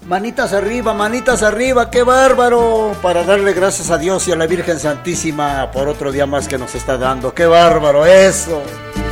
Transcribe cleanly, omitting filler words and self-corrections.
manitas arriba, qué bárbaro, para darle gracias a Dios y a la Virgen Santísima por otro día más que nos está dando, qué bárbaro, eso.